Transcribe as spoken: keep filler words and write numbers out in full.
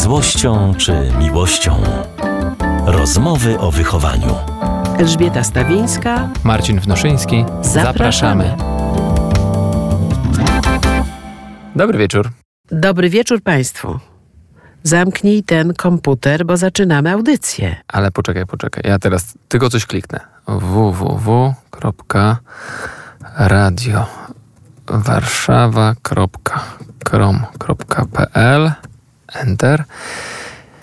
złością czy miłością. Rozmowy o wychowaniu. Elżbieta Stawińska, Marcin Wnoszyński. Zapraszamy. Dobry wieczór. Dobry wieczór Państwu. Zamknij ten komputer, bo zaczynamy audycję. Ale poczekaj, poczekaj. Ja teraz tylko coś kliknę. w w w kropka radio warszawa kropka krom kropka p l. Enter.